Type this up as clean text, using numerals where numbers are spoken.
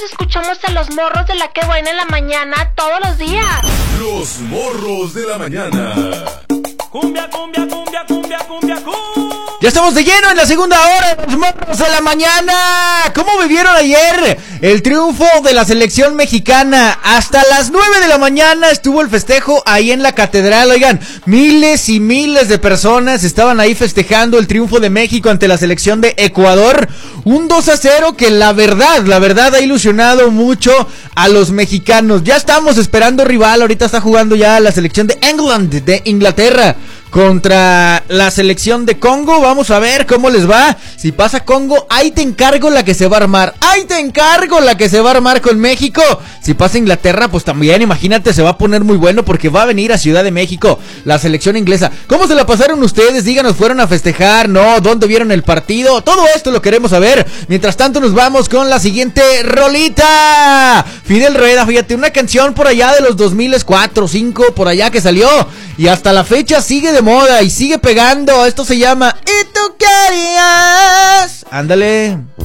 escuchamos a los morros de la que buena en la mañana todos los días. Los morros de la mañana. Cumbia, cumbia, cumbia, cumbia, cumbia, cumbia. Ya estamos de lleno en la segunda hora de los morros de la mañana. ¿Cómo vivieron ayer el triunfo de la selección mexicana? Hasta las 9 de la mañana estuvo el festejo ahí en la catedral. Oigan, miles y miles de personas estaban ahí festejando el triunfo de México ante la selección de Ecuador. Un 2-0 que la verdad ha ilusionado mucho a los mexicanos. Ya estamos esperando rival. Ahorita está jugando ya la selección de England, de Inglaterra, contra la selección de Congo. Vamos a ver cómo les va. Si pasa Congo, ahí te encargo la que se va a armar. Ahí te encargo la que se va a armar con México. Si pasa Inglaterra, pues también, imagínate, se va a poner muy bueno porque va a venir a Ciudad de México la selección inglesa. ¿Cómo se la pasaron ustedes? Díganos, ¿fueron a festejar? ¿No? ¿Dónde vieron el partido? Todo esto lo queremos saber. Mientras tanto nos vamos con la siguiente rolita. Fidel Rueda, fíjate, una canción por allá de los 2004, 2005, por allá que salió. Y hasta la fecha sigue de moda y sigue pegando. Esto se llama ¿Y tú qué harías? Ándale.